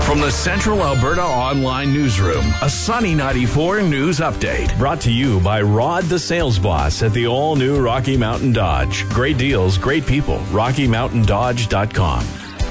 From the Central Alberta Online Newsroom, a Sunny 94 news update. Brought to you by Rod the Sales Boss at the all-new Rocky Mountain Dodge. Great deals, great people. RockyMountainDodge.com.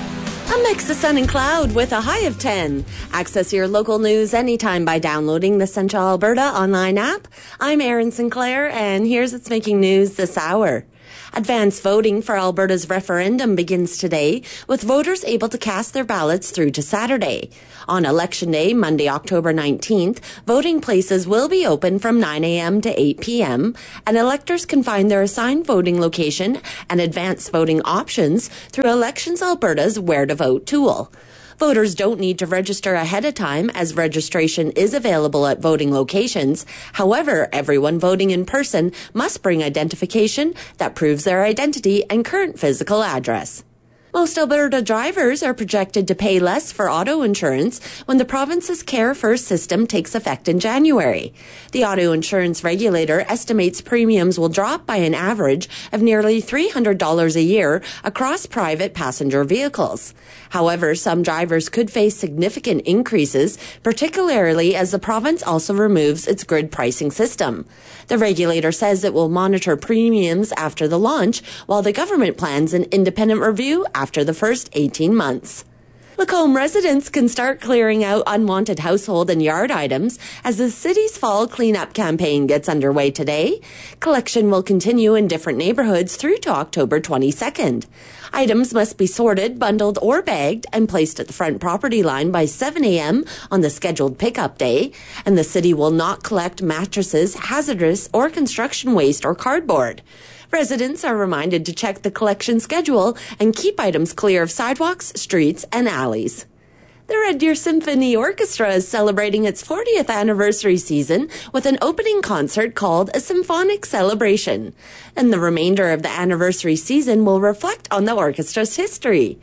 A mix of sun and cloud with a high of 10. Access your local news anytime by downloading the Central Alberta Online app. I'm Erin Sinclair, and here's what's making news this hour. Advance voting for Alberta's referendum begins today, with voters able to cast their ballots through to Saturday. On Election Day, Monday, October 19th, voting places will be open from 9 a.m. to 8 p.m., and electors can find their assigned voting location and advance voting options through Elections Alberta's Where to Vote tool. Voters don't need to register ahead of time, as registration is available at voting locations. However, everyone voting in person must bring identification that proves their identity and current physical address. Most Alberta drivers are projected to pay less for auto insurance when the province's Care First system takes effect in January. The auto insurance regulator estimates premiums will drop by an average of nearly $300 a year across private passenger vehicles. However, some drivers could face significant increases, particularly as the province also removes its grid pricing system. The regulator says it will monitor premiums after the launch, while the government plans an independent review after the first 18 months. Lacombe residents can start clearing out unwanted household and yard items as the city's fall cleanup campaign gets underway today. Collection will continue in different neighborhoods through to October 22nd. Items must be sorted, bundled, or bagged and placed at the front property line by 7 a.m. on the scheduled pickup day, and the city will not collect mattresses, hazardous, or construction waste or cardboard. Residents are reminded to check the collection schedule and keep items clear of sidewalks, streets, and alleys. The Red Deer Symphony Orchestra is celebrating its 40th anniversary season with an opening concert called a Symphonic Celebration. And the remainder of the anniversary season will reflect on the orchestra's history.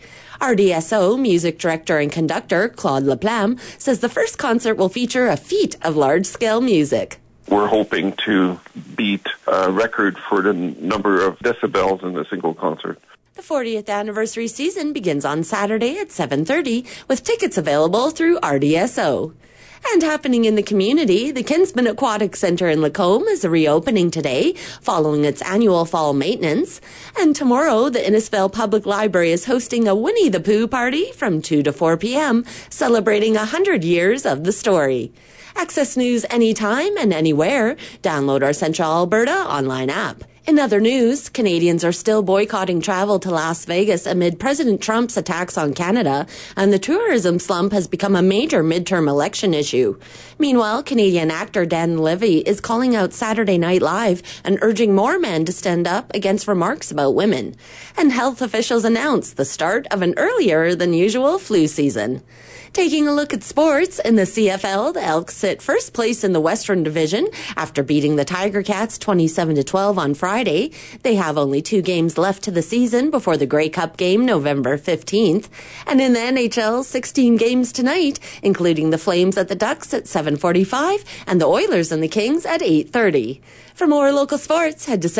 RDSO music director and conductor Claude Laplame says the first concert will feature a feat of large-scale music. We're hoping to beat a record for the number of decibels in a single concert. The 40th anniversary season begins on Saturday at 7:30, with tickets available through RDSO. And happening in the community, the Kinsman Aquatic Centre in Lacombe is reopening today, following its annual fall maintenance. And tomorrow, the Innisfail Public Library is hosting a Winnie the Pooh party from 2 to 4 p.m., celebrating 100 years of the story. Access news anytime and anywhere. Download our Central Alberta online app. In other news, Canadians are still boycotting travel to Las Vegas amid President Trump's attacks on Canada, and the tourism slump has become a major midterm election issue. Meanwhile, Canadian actor Dan Levy is calling out Saturday Night Live and urging more men to stand up against remarks about women. And health officials announced the start of an earlier than usual flu season. Taking a look at sports, in the CFL, the Elks sit first place in the Western Division after beating the Tiger Cats 27-12 on Friday. They have only 2 games left to the season before the Grey Cup game November 15th. And in the NHL, 16 games tonight, including the Flames at the Ducks at 7:45 and the Oilers and the Kings at 8:30. For more local sports, head to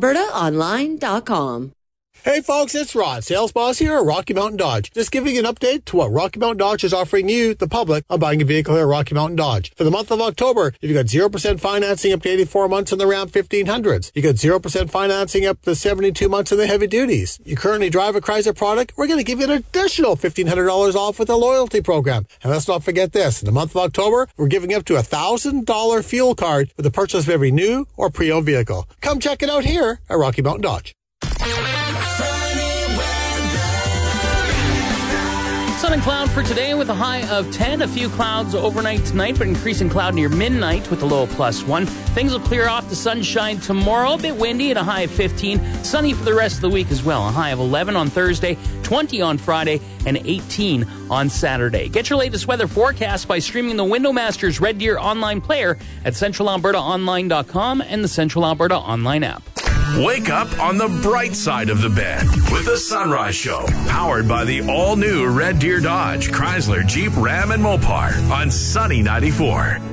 CentralAlbertaOnline.com. Hey folks, it's Rod, sales boss here at Rocky Mountain Dodge. Just giving an update to what Rocky Mountain Dodge is offering you, the public, on buying a vehicle here at Rocky Mountain Dodge. For the month of October, you've got 0% financing up to 84 months on the Ram 1500s. You got 0% financing up to 72 months on the heavy duties. You currently drive a Chrysler product, we're going to give you an additional $1,500 off with a loyalty program. And let's not forget this, in the month of October, we're giving up to a $1,000 fuel card with the purchase of every new or pre-owned vehicle. Come check it out here at Rocky Mountain Dodge. Sun and cloud for today with a high of 10. A few clouds overnight tonight, but increasing cloud near midnight with a low of +1. Things will clear off the sunshine tomorrow. A bit windy and a high of 15. Sunny for the rest of the week as well. A high of 11 on Thursday, 20 on Friday, and 18 on Saturday. Get your latest weather forecast by streaming the Windowmasters Red Deer online player at CentralAlbertaOnline.com and the Central Alberta Online app. Wake up on the bright side of the bed with the Sunrise Show, powered by the all-new Red Deer Dodge, Chrysler, Jeep, Ram, and Mopar on Sunny 94.